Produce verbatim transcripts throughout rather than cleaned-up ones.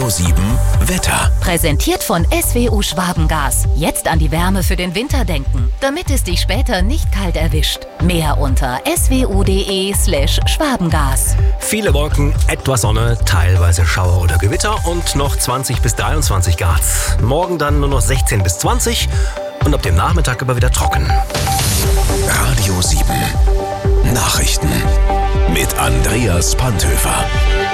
Radio sieben Wetter. Präsentiert von S W U Schwabengas. Jetzt an die Wärme für den Winter denken, damit es dich später nicht kalt erwischt. Mehr unter swu.de slash Schwabengas. Viele Wolken, etwas Sonne, teilweise Schauer oder Gewitter und noch zwanzig bis dreiundzwanzig Grad. Morgen dann nur noch sechzehn bis zwanzig und ab dem Nachmittag aber wieder trocken. Radio sieben Nachrichten mit Andreas Panthöfer.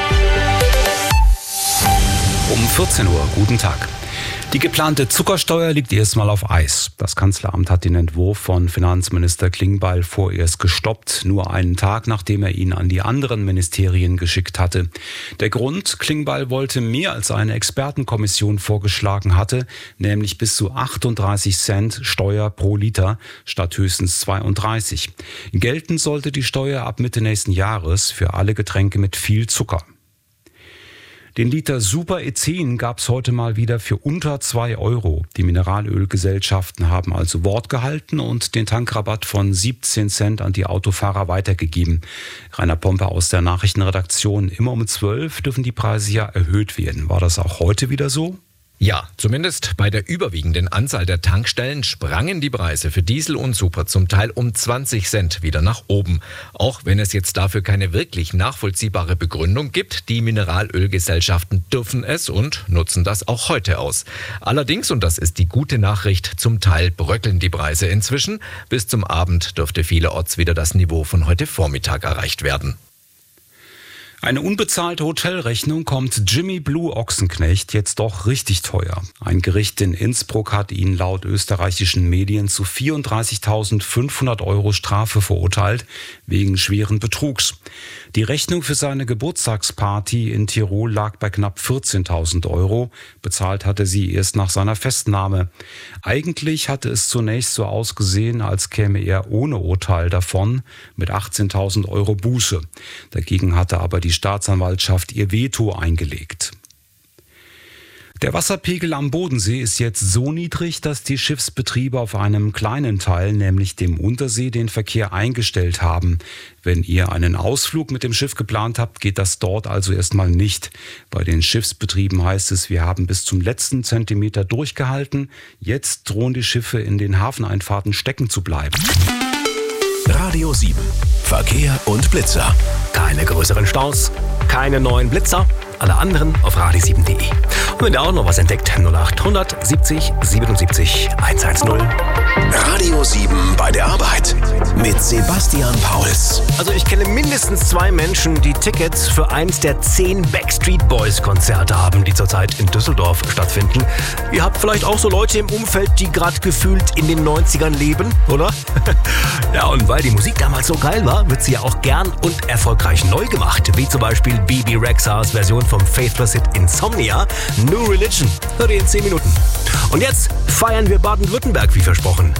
Um vierzehn Uhr, guten Tag. Die geplante Zuckersteuer liegt erstmal auf Eis. Das Kanzleramt hat den Entwurf von Finanzminister Klingbeil vorerst gestoppt, nur einen Tag nachdem er ihn an die anderen Ministerien geschickt hatte. Der Grund: Klingbeil wollte mehr als eine Expertenkommission vorgeschlagen hatte, nämlich bis zu achtunddreißig Cent Steuer pro Liter statt höchstens zweiunddreißig. Gelten sollte die Steuer ab Mitte nächsten Jahres für alle Getränke mit viel Zucker. Den Liter Super E zehn gab es heute mal wieder für unter zwei Euro. Die Mineralölgesellschaften haben also Wort gehalten und den Tankrabatt von siebzehn Cent an die Autofahrer weitergegeben. Rainer Pompe aus der Nachrichtenredaktion. Immer um zwölf dürfen die Preise ja erhöht werden. War das auch heute wieder so? Ja, zumindest bei der überwiegenden Anzahl der Tankstellen sprangen die Preise für Diesel und Super zum Teil um zwanzig Cent wieder nach oben. Auch wenn es jetzt dafür keine wirklich nachvollziehbare Begründung gibt, die Mineralölgesellschaften dürfen es und nutzen das auch heute aus. Allerdings, und das ist die gute Nachricht, zum Teil bröckeln die Preise inzwischen. Bis zum Abend dürfte vielerorts wieder das Niveau von heute Vormittag erreicht werden. Eine unbezahlte Hotelrechnung kommt Jimmy Blue Ochsenknecht jetzt doch richtig teuer. Ein Gericht in Innsbruck hat ihn laut österreichischen Medien zu vierunddreißigtausendfünfhundert Euro Strafe verurteilt, wegen schweren Betrugs. Die Rechnung für seine Geburtstagsparty in Tirol lag bei knapp vierzehntausend Euro. Bezahlt hatte sie erst nach seiner Festnahme. Eigentlich hatte es zunächst so ausgesehen, als käme er ohne Urteil davon mit achtzehntausend Euro Buße. Dagegen hatte aber die Staatsanwaltschaft ihr Veto eingelegt. Der Wasserpegel am Bodensee ist jetzt so niedrig, dass die Schiffsbetriebe auf einem kleinen Teil, nämlich dem Untersee, den Verkehr eingestellt haben. Wenn ihr einen Ausflug mit dem Schiff geplant habt, geht das dort also erstmal nicht. Bei den Schiffsbetrieben heißt es, wir haben bis zum letzten Zentimeter durchgehalten. Jetzt drohen die Schiffe in den Hafeneinfahrten stecken zu bleiben. Radio sieben Verkehr und Blitzer. Keine größeren Staus, keine neuen Blitzer. Alle anderen auf radio sieben punkt de. Und wenn ihr auch noch was entdeckt, null acht hundert siebzig siebenundsiebzig hundertzehn. Radio sieben bei der Arbeit mit Sebastian Pauls. Also ich kenne mindestens zwei Menschen, die Tickets für eins der zehn Backstreet Boys Konzerte haben, die zurzeit in Düsseldorf stattfinden. Ihr habt vielleicht auch so Leute im Umfeld, die gerade gefühlt in den neunzigern leben, oder? Ja, und weil die Musik damals so geil war, wird sie ja auch gern und erfolgreich neu gemacht, wie zum Beispiel Bebe Rexhas Version vom Faithless Hit Insomnia, New Religion. Hört ihr in zehn Minuten. Und jetzt feiern wir Baden-Württemberg, wie versprochen.